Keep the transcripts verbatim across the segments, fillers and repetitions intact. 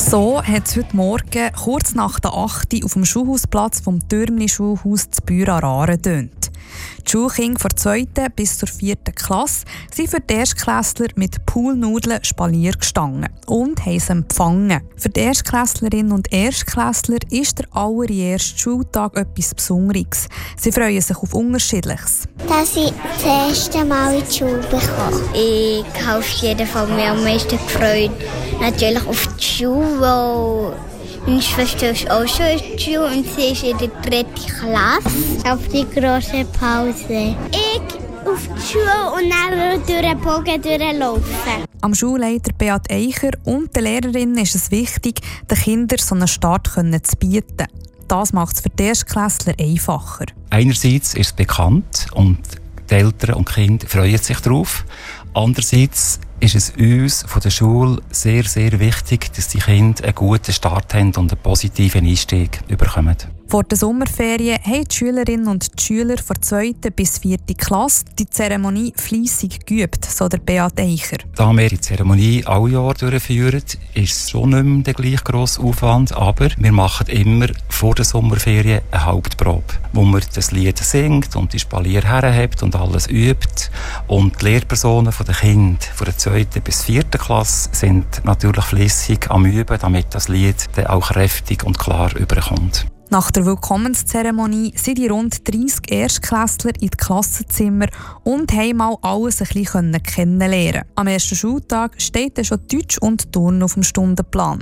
So hat es heute Morgen kurz nach der acht Uhr auf dem Schulhausplatz vom Türmli-Schulhaus zu Büren-Aaren getönt. Die Schulkinder von der zweiten bis zur vierten Klasse sind für die Erstklässler mit Poolnudeln Spalier gestanden und haben sie empfangen. Für die Erstklässlerinnen und Erstklässler ist der allererste Schultag etwas Besonderes. Sie freuen sich auf Unterschiedliches. Dass ich das erste Mal in die Schule bekomme. Ich habe auf jeden Fall mich am meisten gefreut. Natürlich auf die Schule, weil meine Schwester ist auch schon in der Schule und sie ist in der dritten Klasse. Auf die grosse Pause. Ich auf die Schule und dann durch den Bogen durchlaufen. Am Schulleiter Beat Eicher und den Lehrerinnen ist es wichtig, den Kindern so einen Start zu bieten. Das macht es für die Erstklässler einfacher. Einerseits ist es bekannt und die Eltern und die Kinder freuen sich darauf. Andererseits ist es uns von der Schule sehr, sehr wichtig, dass die Kinder einen guten Start haben und einen positiven Einstieg bekommen. Vor der Sommerferien haben die Schülerinnen und die Schüler von der zweiten bis vierten Klasse die Zeremonie fleissig geübt, so der Beat Eicher. Da wir die Zeremonie alle Jahre durchführen, ist es schon nicht mehr der gleich grosse Aufwand, aber wir machen immer vor der Sommerferien eine Hauptprobe, wo man das Lied singt und die Spalier herhebt und alles übt. Und die Lehrpersonen der Kinder von der zweiten bis vierten Klasse sind natürlich fleissig am Üben, damit das Lied dann auch kräftig und klar überkommt. Nach der Willkommenszeremonie sind die rund dreissig Erstklässler in die Klassenzimmer und haben mal alles ein bisschen kennenlernen. Am ersten Schultag steht dann schon Deutsch und Turnen auf dem Stundenplan.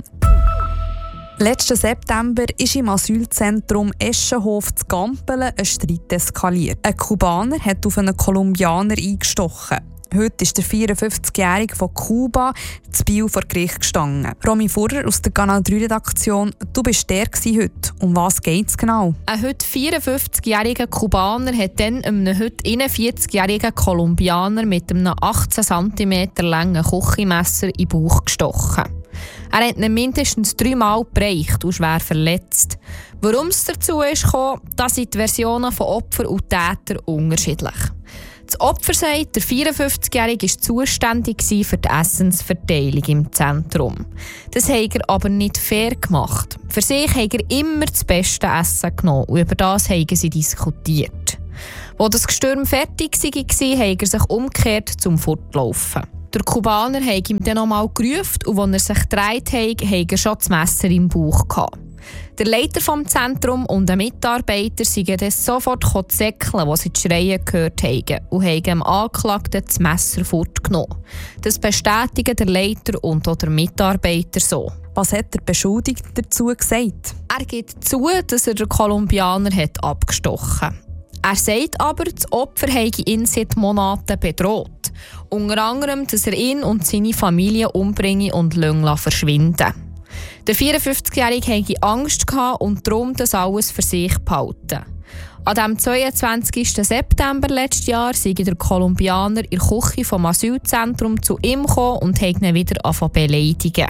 Letzten September ist im Asylzentrum Eschenhof zu Gampelen ein Streit eskaliert. Ein Kubaner hat auf einen Kolumbianer eingestochen. Heute ist der vierundfünfzigjährige von Kuba zu Biel vor Gericht gestanden. Romy Furrer aus der Kanal drei Redaktion, du bist der heute. Um was geht es genau? Ein heute vierundfünfzigjähriger Kubaner hat dann einem heute einundvierzigjährigen Kolumbianer mit einem achtzehn Zentimeter langen Küchenmesser in den Bauch gestochen. Er hat ihn mindestens dreimal bereicht und schwer verletzt. Warum es dazu ist gekommen, da sind die Versionen von Opfer und Täter unterschiedlich. Das Opfer sagt, der vierundfünfzigjährige war zuständig für die Essensverteilung im Zentrum. Das hat er aber nicht fair gemacht. Für sich hat er immer das beste Essen genommen und über das haben sie diskutiert. Als das Gestürm fertig war, hat er sich umgekehrt zum Fortlaufen. Der Kubaner hat ihm dann nochmal gerufen und als er sich gedreht hat, hat er schon das Messer im Bauch gehabt. Der Leiter des Zentrums und ein Mitarbeiter sind dann sofort zäckeln, als sie die Schreie gehört haben und haben dem Angeklagten das Messer fortgenommen. Das bestätigen der Leiter und auch der Mitarbeiter so. Was hat der Beschuldigte dazu gesagt? Er gibt zu, dass er den Kolumbianer hat abgestochen hat. Er sagt aber, das Opfer habe ihn seit Monaten bedroht. Unter anderem, dass er ihn und seine Familie umbringe und verschwinden. Der vierundfünfzigjährige hatte Angst und darum das alles für sich behalten. An dem zweiundzwanzigsten September letzten Jahr sei der Kolumbianer in der Küche vom Asylzentrum zu ihm gekommen und hat ihn wieder angefangen zu beleidigen.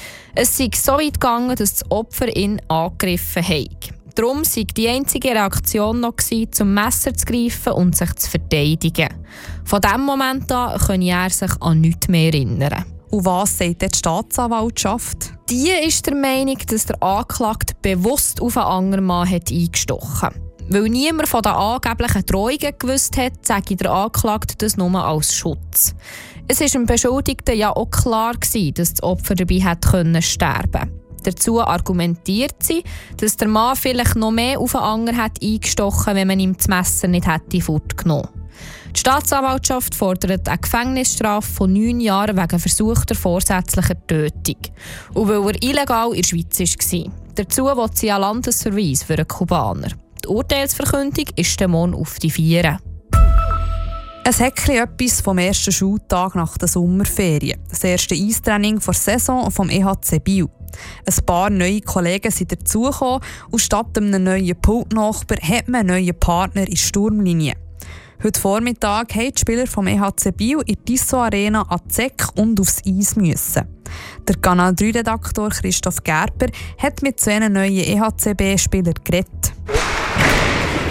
Es sei so weit gegangen, dass das Opfer ihn angegriffen hat. Darum sei die einzige Reaktion noch gewesen, zum Messer zu greifen und sich zu verteidigen. Von diesem Moment an könne er sich an nichts mehr erinnern. Und was sagt die Staatsanwaltschaft? Die ist der Meinung, dass der Angeklagte bewusst auf einen anderen Mann hat eingestochen hat. Weil niemand von den angeblichen Drohungen gewusst hat, sage der Angeklagte das nur als Schutz. Es war dem Beschuldigten ja auch klar gewesen, dass das Opfer dabei hätte sterben können. Dazu argumentiert sie, dass der Mann vielleicht noch mehr auf einen anderen hat eingestochen, wenn man ihm das Messer nicht hätte fortgenommen. Die Staatsanwaltschaft fordert eine Gefängnisstrafe von neun Jahren wegen versuchter vorsätzlicher Tötung. Und weil er illegal in der Schweiz war. Dazu will sie einen Landesverweis für einen Kubaner. Die Urteilsverkündung ist der Morgen auf die Vieren. Es hat etwas vom ersten Schultag nach der Sommerferien. Das erste Eistraining der Saison vom E H C Biel. Ein paar neue Kollegen sind dazugekommen und statt einem neuen Pultnachbar hat man einen neuen Partner in der Sturmlinie. Heute Vormittag mussten die Spieler vom E H C Biel in die Tissot Arena an die Zeck und aufs Eis müssen. Der Kanal drei Redaktor Christoph Gerber hat mit zwei neuen E H C B-Spielern geredet.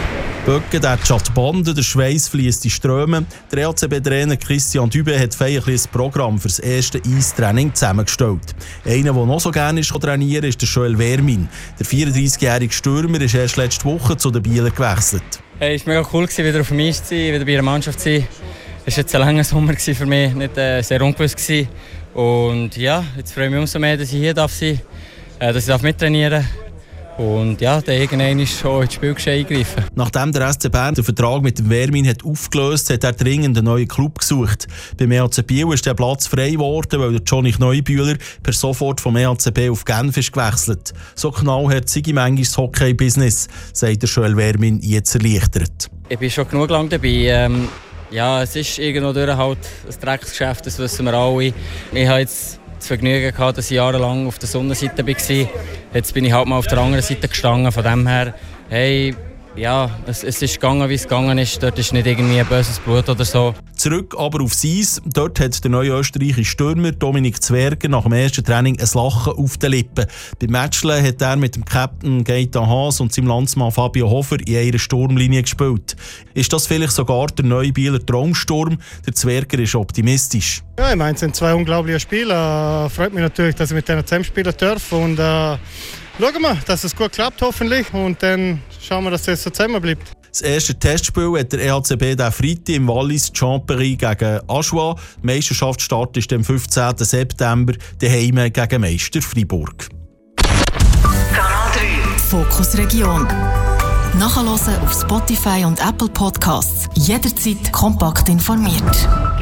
Böcke, der Chatbande, der Schweiß fließt in Ströme. Der E L C B-Trainer Christian Dübe hat feierlich ein Programm für das erste Eistraining zusammengestellt. Einer, der noch so gerne ist, trainieren kann, ist der Joel Wermin. Der vierunddreißigjährige Stürmer ist erst letzte Woche zu den Bielen gewechselt. Hey, es war mega cool, wieder auf dem Eis zu sein, wieder bei einer Mannschaft zu sein. Es war jetzt ein langer Sommer für mich, nicht äh, sehr ungewiss gewesen. Und ja, jetzt freue ich mich umso mehr, dass ich hier darf sein darf, äh, dass ich mittrainieren darf. Und ja, dann irgendwann ist schon ins Spielgeschehen eingreifen. Nachdem der S C Bern den Vertrag mit dem Wermin hat aufgelöst hat, hat er dringend einen neuen Club gesucht. Beim E L C Biel ist der Platz frei geworden, weil der Johnny Kneubühler per sofort vom E L C B auf Genf ist gewechselt. So knallhart sei manchmal das Hockey-Business, sagt der Joel Wermin jetzt erleichtert. Ich bin schon genug lang dabei. Ähm, ja, es ist irgendwo durch halt ein Drecksgeschäft, das wissen wir alle. Ich habe jetzt das Vergnügen gehabt, dass ich jahrelang auf der Sonnenseite war. Jetzt bin ich halt mal auf der anderen Seite gestanden. Von dem her, hey, ja, es, es ist gegangen, wie es gegangen ist. Dort ist nicht irgendwie ein böses Blut oder so. Zurück aber aufs Eis. Dort hat der neue österreichische Stürmer Dominik Zwerger nach dem ersten Training ein Lachen auf den Lippen. Beim Matchle hat er mit dem Captain Gaetan Haas und seinem Landsmann Fabio Hofer in einer Sturmlinie gespielt. Ist das vielleicht sogar der neue Bieler Traumsturm? Der Zwerger ist optimistisch. Ja, ich meine, es sind zwei unglaubliche Spieler. Freut mich natürlich, dass ich mit denen zusammenspielen darf. Und äh, schauen wir, dass es gut klappt hoffentlich. Und dann schauen wir, dass es so zusammen bleibt. Das erste Testspiel hat der E L C B diesen Freitag im Wallis Champery gegen Ajoie. Die Meisterschaftsstart ist am fünfzehnten September daheim gegen Meister Freiburg. Kanal drei Fokus Region. Nachhören auf Spotify und Apple Podcasts. Jederzeit kompakt informiert.